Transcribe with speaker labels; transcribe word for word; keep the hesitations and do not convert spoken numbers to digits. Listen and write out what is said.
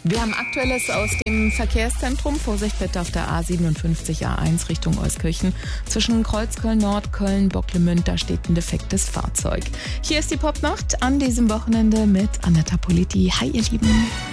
Speaker 1: Wir haben Aktuelles aus dem Verkehrszentrum. Vorsicht bitte auf der A siebenundfünfzig A eins Richtung Euskirchen. Zwischen Kreuzköln-Nord, Köln-Bocklemünd, da steht ein defektes Fahrzeug. Hier ist die Popnacht an diesem Wochenende mit Anetta Politi. Hi ihr Lieben.